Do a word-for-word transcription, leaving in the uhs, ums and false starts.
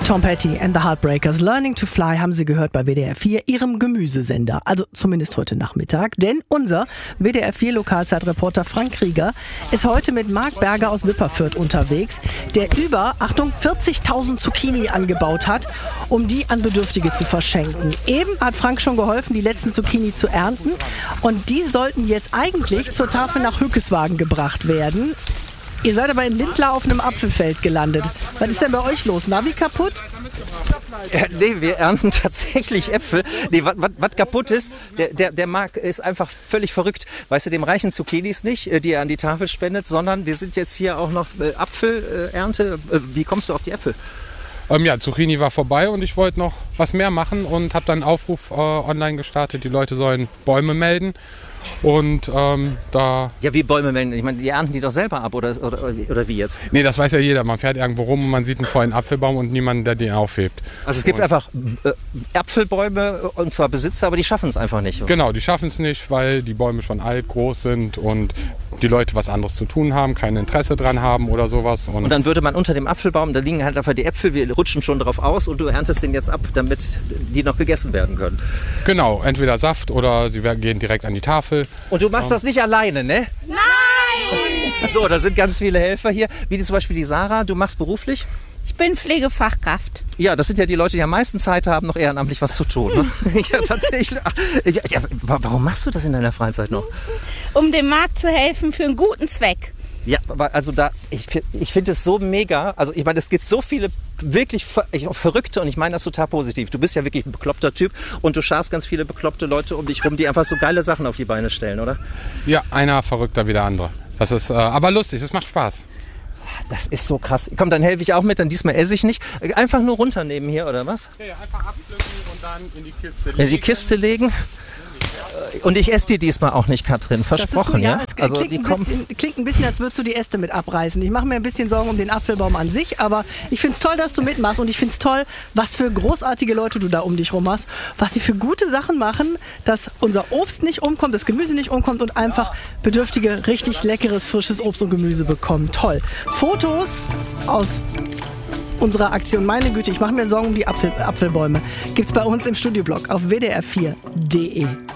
Tom Petty and the Heartbreakers, Learning to Fly, haben Sie gehört bei W D R vier, Ihrem Gemüsesender. Also zumindest heute Nachmittag. Denn unser W D R vier Lokalzeitreporter Frank Krieger ist heute mit Marc Berger aus Wipperfürth unterwegs, der über, Achtung, vierzigtausend Zucchini angebaut hat, um die an Bedürftige zu verschenken. Eben hat Frank schon geholfen, die letzten Zucchini zu ernten. Und die sollten jetzt eigentlich zur Tafel nach Hückeswagen gebracht werden. Ihr seid aber in Lindlar auf einem Apfelfeld gelandet. Was ist denn bei euch los? Navi kaputt? Ja, nee, wir ernten tatsächlich Äpfel. Nee, was kaputt ist, der, der, der Marc ist einfach völlig verrückt. Weißt du, dem reichen Zucchinis nicht, die er an die Tafel spendet, sondern wir sind jetzt hier auch noch äh, Apfelernte. Äh, wie kommst du auf die Äpfel? Ähm, ja, Zucchini war vorbei und ich wollte noch was mehr machen und habe dann einen Aufruf äh, online gestartet. Die Leute sollen Bäume melden. Und ähm, da... Ja, wie Bäume melden? Ich meine, die ernten die doch selber ab, oder, oder, oder wie jetzt? Nee, das weiß ja jeder. Man fährt irgendwo rum und man sieht einen vollen Apfelbaum und niemanden, der den aufhebt. Also es gibt und einfach äh, Apfelbäume, und zwar Besitzer, aber die schaffen es einfach nicht. Oder? Genau, die schaffen es nicht, weil die Bäume schon alt, groß sind und die Leute was anderes zu tun haben, kein Interesse dran haben oder sowas. Und, und dann würde man unter dem Apfelbaum, da liegen halt einfach die Äpfel, wir rutschen schon drauf aus und du erntest den jetzt ab, damit die noch gegessen werden können. Genau, entweder Saft oder sie gehen direkt an die Tafel. Und du machst das nicht alleine, ne? Nein! So, da sind ganz viele Helfer hier, wie zum Beispiel die Sarah. Du machst beruflich? Ich bin Pflegefachkraft. Ja, das sind ja die Leute, die am meisten Zeit haben, noch ehrenamtlich was zu tun. Ne? Ja, tatsächlich. Ja, ja, warum machst du das in deiner Freizeit noch? Um dem Markt zu helfen für einen guten Zweck. Ja, also da, ich, ich finde es so mega. Also ich meine, es gibt so viele wirklich ver Verrückte und ich meine das total positiv. Du bist ja wirklich ein bekloppter Typ und du scharst ganz viele bekloppte Leute um dich rum, die einfach so geile Sachen auf die Beine stellen, oder? Ja, einer verrückter wie der andere. Das ist äh, aber lustig, es macht Spaß. Das ist so krass. Komm, dann helfe ich auch mit, dann diesmal esse ich nicht. Einfach nur runternehmen hier, oder was? Ja, ja, einfach abpflücken und dann in die Kiste legen. In die Kiste legen. Und ich esse die diesmal auch nicht, Katrin. Versprochen, ja? Es also, klingt, die ein kommen bisschen, klingt ein bisschen, als würdest du die Äste mit abreißen. Ich mache mir ein bisschen Sorgen um den Apfelbaum an sich, aber ich finde es toll, dass du mitmachst und ich finde es toll, was für großartige Leute du da um dich rum hast, was sie für gute Sachen machen, dass unser Obst nicht umkommt, das Gemüse nicht umkommt und einfach Bedürftige richtig leckeres, frisches Obst und Gemüse bekommen. Toll. Fotos aus unserer Aktion, meine Güte, ich mache mir Sorgen um die Apfel, Apfelbäume, gibt es bei uns im Studioblog auf w d r vier punkt d e.